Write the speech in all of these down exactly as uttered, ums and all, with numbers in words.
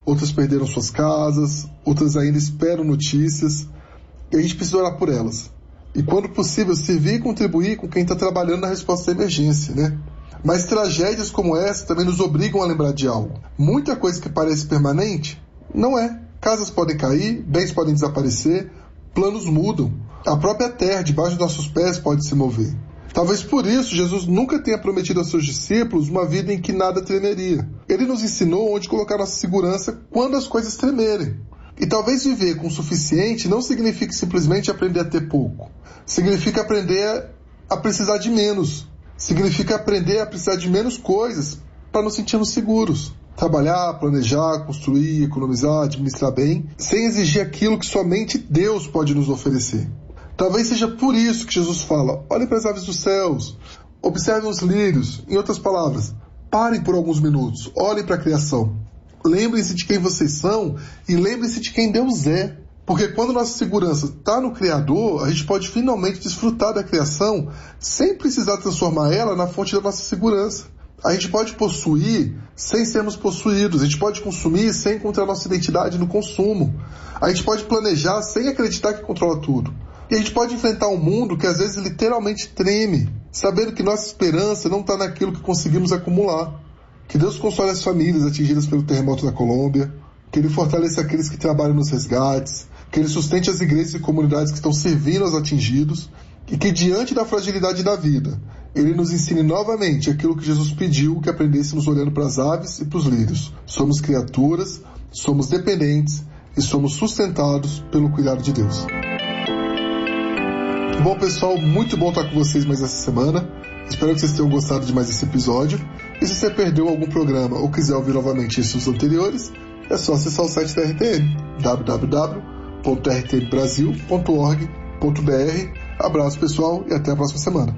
outras perderam suas casas, outras ainda esperam notícias, e a gente precisa orar por elas. E quando possível, servir e contribuir com quem está trabalhando na resposta à emergência, né? Mas tragédias como essa também nos obrigam a lembrar de algo. Muita coisa que parece permanente, não é. Casas podem cair, bens podem desaparecer, planos mudam. A própria terra debaixo dos nossos pés pode se mover. Talvez por isso Jesus nunca tenha prometido aos seus discípulos uma vida em que nada tremeria. Ele nos ensinou onde colocar nossa segurança quando as coisas tremerem. E talvez viver com o suficiente não signifique simplesmente aprender a ter pouco. Significa aprender a precisar de menos. Significa aprender a precisar de menos coisas para nos sentirmos seguros. Trabalhar, planejar, construir, economizar, administrar bem, sem exigir aquilo que somente Deus pode nos oferecer. Talvez seja por isso que Jesus fala, olhem para as aves dos céus, observem os lírios. Em outras palavras, parem por alguns minutos, olhem para a criação. Lembrem-se de quem vocês são e lembrem-se de quem Deus é. Porque quando nossa segurança está no Criador, a gente pode finalmente desfrutar da criação sem precisar transformar ela na fonte da nossa segurança. A gente pode possuir sem sermos possuídos. A gente pode consumir sem encontrar nossa identidade no consumo. A gente pode planejar sem acreditar que controla tudo. E a gente pode enfrentar um mundo que às vezes literalmente treme, sabendo que nossa esperança não está naquilo que conseguimos acumular. Que Deus console as famílias atingidas pelo terremoto da Colômbia, que Ele fortaleça aqueles que trabalham nos resgates, que Ele sustente as igrejas e comunidades que estão servindo aos atingidos, e que diante da fragilidade da vida, Ele nos ensine novamente aquilo que Jesus pediu que aprendêssemos olhando para as aves e para os lírios. Somos criaturas, somos dependentes e somos sustentados pelo cuidado de Deus. Bom, pessoal, muito bom estar com vocês mais essa semana. Espero que vocês tenham gostado de mais esse episódio. E se você perdeu algum programa ou quiser ouvir novamente esses anteriores, é só acessar o site da R T M, w w w ponto r t m brasil ponto org ponto b r. Abraço, pessoal, e até a próxima semana.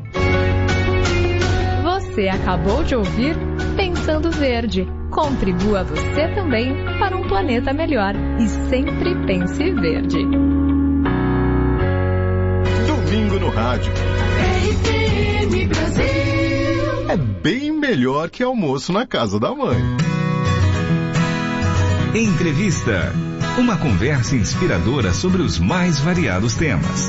Você acabou de ouvir Pensando Verde. Contribua você também para um planeta melhor. E sempre pense verde. Domingo no rádio. R T M Brasil. É bem melhor que almoço na casa da mãe. Entrevista. Uma conversa inspiradora sobre os mais variados temas.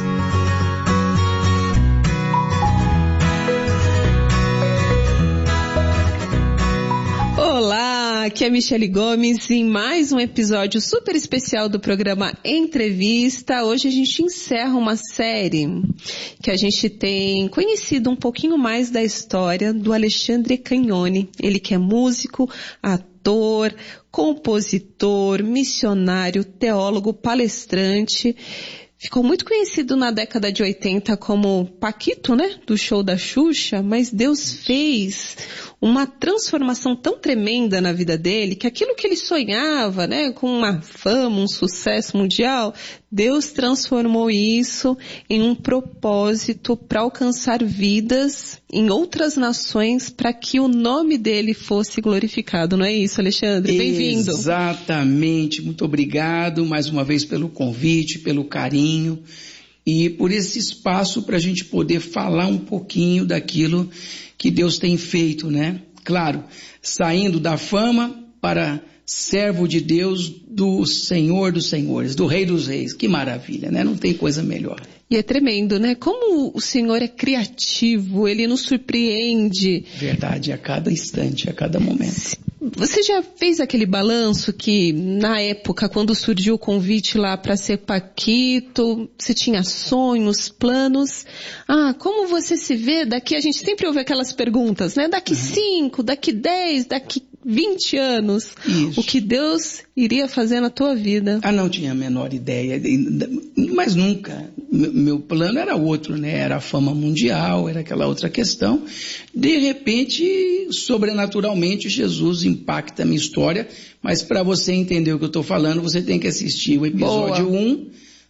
Olá, aqui é Michele Gomes em mais um episódio super especial do programa Entrevista. Hoje a gente encerra uma série que a gente tem conhecido um pouquinho mais da história do Alexandre Cagnoni. Ele que é músico, ator, compositor, missionário, teólogo, palestrante. Ficou muito conhecido na década de oitenta como Paquito, né? Do show da Xuxa, mas Deus fez uma transformação tão tremenda na vida dele, que aquilo que ele sonhava, né? Com uma fama, um sucesso mundial, Deus transformou isso em um propósito para alcançar vidas em outras nações para que o nome dele fosse glorificado. Não é isso, Alexandre? Bem-vindo. Exatamente. Muito obrigado mais uma vez pelo convite, pelo carinho e por esse espaço para a gente poder falar um pouquinho daquilo que Deus tem feito, né? Claro, saindo da fama para servo de Deus, do Senhor dos Senhores, do Rei dos Reis. Que maravilha, né? Não tem coisa melhor. E é tremendo, né? Como o Senhor é criativo, Ele nos surpreende. Verdade, a cada instante, a cada momento. Você já fez aquele balanço que, na época, quando surgiu o convite lá para ser Paquito, você tinha sonhos, planos? Ah, como você se vê daqui? A gente sempre ouve aquelas perguntas, né? Daqui cinco, daqui dez, daqui vinte anos. Isso. O que Deus iria fazer na tua vida? Ah, não tinha a menor ideia, mas nunca. Meu plano era outro, né? Era a fama mundial, era aquela outra questão. De repente, sobrenaturalmente, Jesus impacta a minha história, mas para você entender o que eu estou falando, você tem que assistir o episódio um,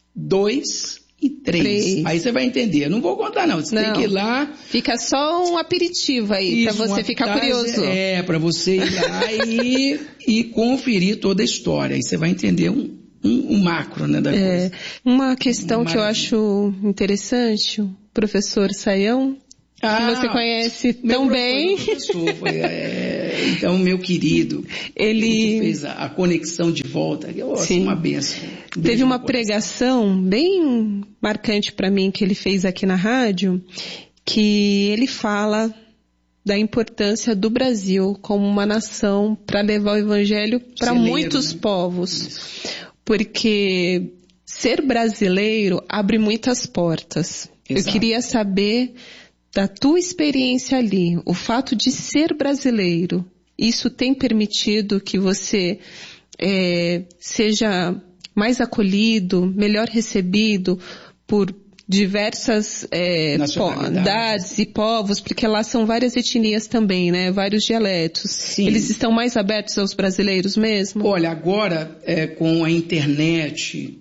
dois e três. Aí você vai entender. Eu não vou contar não, você não. tem que ir lá. Fica só um aperitivo aí, para você ficar tarde, curioso. É, para você ir lá e, e conferir toda a história. Aí você vai entender um, um, um macro, né, da é, coisa. Uma questão Maravilha. Que eu acho interessante, o professor Saião, Ah, que você conhece tão bem. Professor, foi, é, então, meu querido, ele fez a, a conexão de volta. Eu acho uma benção. Teve uma pregação bem marcante para mim que ele fez aqui na rádio, que ele fala da importância do Brasil como uma nação para levar o evangelho para muitos né? povos. Isso. Porque ser brasileiro abre muitas portas. Exato. Eu queria saber da tua experiência ali, o fato de ser brasileiro, isso tem permitido que você é, seja mais acolhido, melhor recebido por diversas é, nacionalidades e povos, porque lá são várias etnias também, né? Vários dialetos. Sim. Eles estão mais abertos aos brasileiros mesmo? Olha, agora é, com a internet,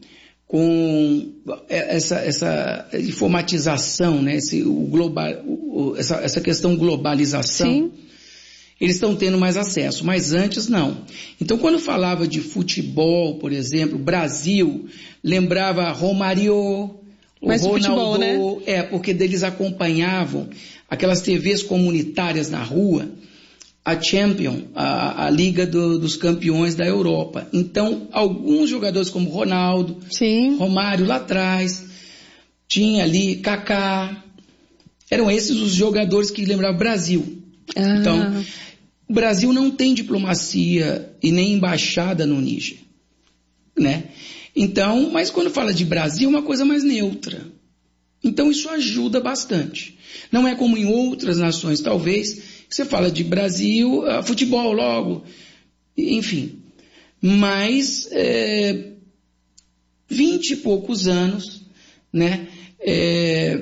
com essa, essa informatização, né? Esse, o global, o, essa, essa questão globalização, sim, eles estão tendo mais acesso, mas antes não. Então, quando falava de futebol, por exemplo, Brasil, lembrava Romário, mas o Ronaldo, futebol, né? É, porque eles acompanhavam aquelas T Vs comunitárias na rua, a Champions, a, a Liga do, dos Campeões da Europa. Então, alguns jogadores como Ronaldo, sim, Romário lá atrás, tinha ali Kaká, eram esses os jogadores que lembravam Brasil. Ah. Então, o Brasil não tem diplomacia e nem embaixada no Níger, né? Então, mas quando fala de Brasil, é uma coisa mais neutra. Então, isso ajuda bastante. Não é como em outras nações, talvez, que você fala de Brasil, uh, futebol logo, enfim. Mas, é, vinte e poucos anos, né, é,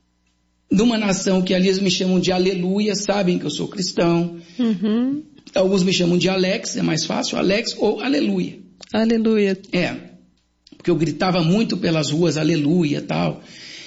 numa nação que ali eles me chamam de Aleluia, sabem que eu sou cristão. Uhum. Alguns me chamam de Alex, é mais fácil, Alex ou Aleluia. Aleluia. É. Porque eu gritava muito pelas ruas, aleluia, tal.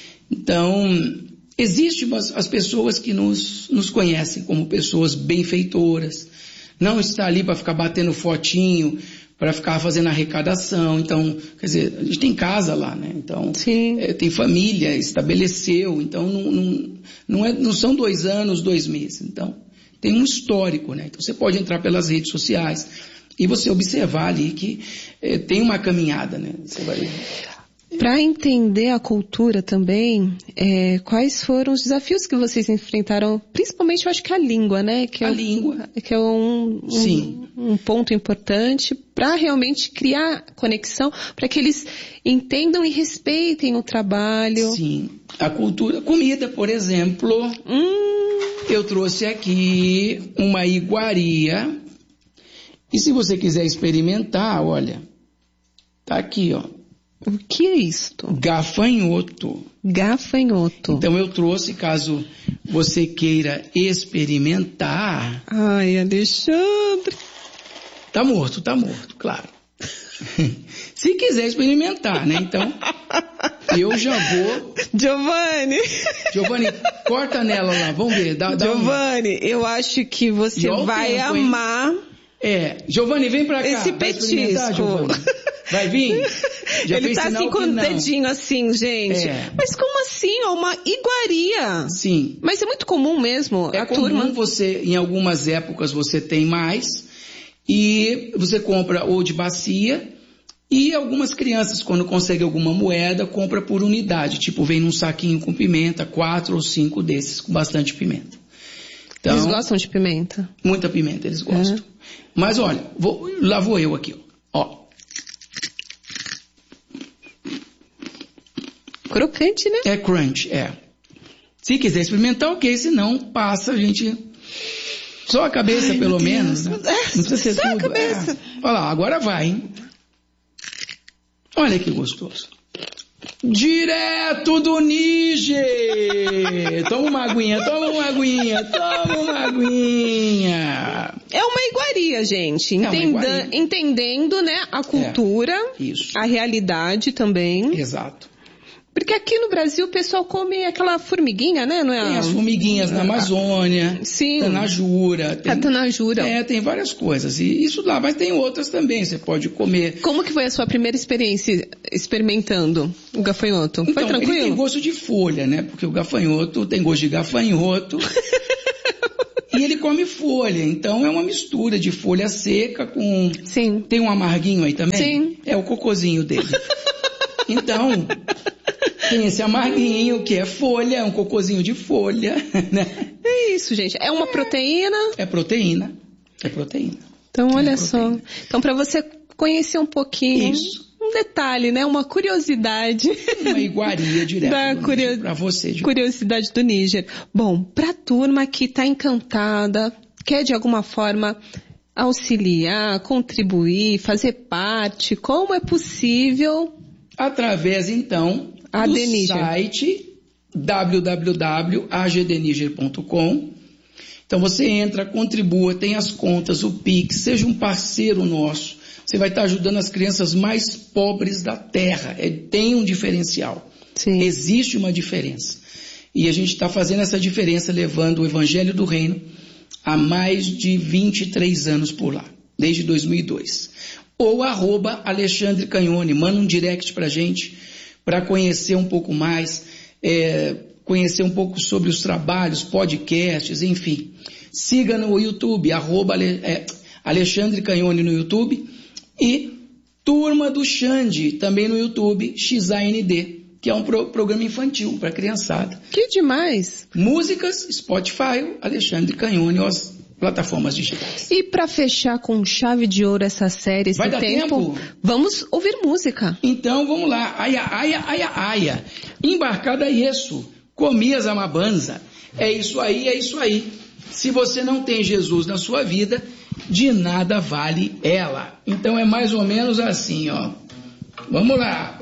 Então, existem as, as pessoas que nos, nos conhecem como pessoas benfeitoras. Não está ali para ficar batendo fotinho, para ficar fazendo arrecadação. Então, quer dizer, a gente tem casa lá, né? Então, é, tem família, estabeleceu. Então, não, não, não, é, não são dois anos, dois meses. Então, tem um histórico, né? Então, você pode entrar pelas redes sociais e você observar ali que eh, tem uma caminhada, né? Você vai... Para entender a cultura também, é, quais foram os desafios que vocês enfrentaram, principalmente eu acho que a língua, né? Que é, a língua. Que é um, um, um ponto importante para realmente criar conexão, para que eles entendam e respeitem o trabalho. Sim, a cultura, comida, por exemplo, hum. eu trouxe aqui uma iguaria. E se você quiser experimentar, olha, tá aqui, ó. O que é isto? Gafanhoto. Gafanhoto. Então eu trouxe, caso você queira experimentar. Ai, Alexandre. Tá morto, tá morto, claro. Se quiser experimentar, né? Então, eu já vou... Giovanni. Giovanni, corta nela lá, vamos ver. Dá, dá Giovanni, um... eu acho que você vai tempo, amar... Hein? É, Giovanni, vem pra cá. Esse petisco. Vai vir? Já ele tá assim com o dedinho assim, gente. É. Mas como assim? É uma iguaria. Sim. Mas é muito comum mesmo. É a comum turma. Você, em algumas épocas você tem mais. E você compra ou de bacia. E algumas crianças, quando conseguem alguma moeda, compra por unidade. Tipo, vem num saquinho com pimenta, quatro ou cinco desses com bastante pimenta. Então, eles gostam de pimenta? Muita pimenta, eles gostam. É. Mas olha, vou, lá vou eu aqui, ó. Crocante, né? É crunch, é. Se quiser experimentar, ok. Se não, passa, a gente... Só a cabeça, Ai, pelo menos, né? Não precisa ser Só tudo. a cabeça. É. Olha lá, agora vai, hein? Olha que gostoso. Direto do Níger! Toma uma aguinha, toma uma aguinha, toma uma aguinha. É uma iguaria, gente. Entenda, é uma iguaria. Entendendo, né, a cultura, é, isso. A realidade também. Exato. Porque aqui no Brasil o pessoal come aquela formiguinha, né? Não é? Tem as formiguinhas na Amazônia, Sim. tanajura. Tem, a tanajura. É, tem várias coisas. E isso lá, mas tem outras também, você pode comer. Como que foi a sua primeira experiência experimentando o gafanhoto? Então, foi tranquilo? Ele tem gosto de folha, né? Porque o gafanhoto tem gosto de gafanhoto. E ele come folha, então é uma mistura de folha seca com... Sim. Tem um amarguinho aí também? Sim. É o cocôzinho dele. Então, tem esse amarguinho que é folha, é um cocôzinho de folha, né? É isso, gente. É uma proteína? É proteína. É proteína. Então, olha é só. Então, para você conhecer um pouquinho... Isso. Um detalhe, né? Uma curiosidade. Uma iguaria direta da do curio... Níger pra você. De... Curiosidade do Níger. Bom, pra turma que tá encantada, quer de alguma forma auxiliar, contribuir, fazer parte, como é possível? Através, então, A do Níger. site w w w ponto a g d niger ponto com. Então você entra, contribua, tem as contas, o Pix, seja um parceiro nosso. Você vai estar ajudando as crianças mais pobres da Terra. É, tem um diferencial. Sim. Existe uma diferença. E a gente está fazendo essa diferença, levando o Evangelho do Reino há mais de vinte e três anos por lá, desde dois mil e dois. Ou arroba Alexandre Canhone, manda um direct para a gente, para conhecer um pouco mais, é, conhecer um pouco sobre os trabalhos, podcasts, enfim. Siga no YouTube, arroba é, Alexandre Canhone no YouTube, e Turma do Xande, também no YouTube, X A N D, que é um pro, programa infantil para criançada. Que demais! Músicas, Spotify, Alexandre Canhone, as plataformas digitais. E para fechar com chave de ouro essa série, esse Vai dar tempo, tempo? vamos ouvir música. Então vamos lá, aia, aia, aia, aia, embarcada isso, comias amabanza, é isso aí, é isso aí. Se você não tem Jesus na sua vida, de nada vale ela. Então é mais ou menos assim, ó. Vamos lá.